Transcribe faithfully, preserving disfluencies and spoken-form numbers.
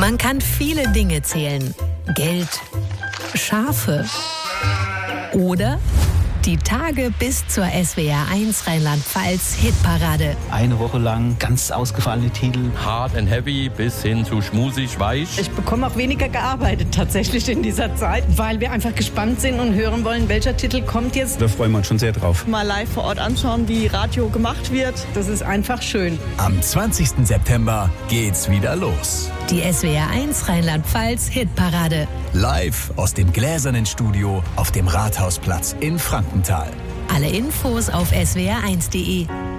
Man kann viele Dinge zählen. Geld, Schafe oder die Tage bis zur S W R eins Rheinland-Pfalz Hitparade. Eine Woche lang ganz ausgefallene Titel. Hard and heavy bis hin zu schmusig weich. Ich bekomme auch weniger gearbeitet tatsächlich in dieser Zeit, weil wir einfach gespannt sind und hören wollen, welcher Titel kommt jetzt. Da freuen wir uns schon sehr drauf. Mal live vor Ort anschauen, wie Radio gemacht wird. Das ist einfach schön. Am zwanzigsten September geht's wieder los. Die S W R eins Rheinland-Pfalz Hitparade. Live aus dem gläsernen Studio auf dem Rathausplatz in Frankenthal. Alle Infos auf s w r eins punkt de.